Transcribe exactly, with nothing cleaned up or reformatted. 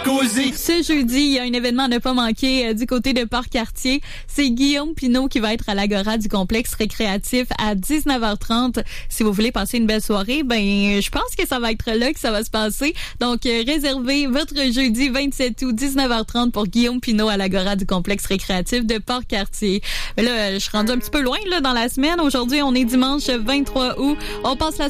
causer. Ce jeudi, il y a un événement à ne pas manquer euh, du côté de Port-Cartier. C'est Guillaume Pinault qui va être à l'Agora du complexe récréatif à dix-neuf heures trente. Si vous voulez passer une belle soirée, ben je pense que ça va être là que ça va se passer. Donc, euh, réservez votre jeudi vingt-sept août, dix-neuf heures trente pour Guillaume Pinault à l'Agora du complexe récréatif de Port-Cartier. Mais là, je suis rendue un petit peu loin là dans la semaine. Aujourd'hui, on est dimanche vingt-trois août. On passe la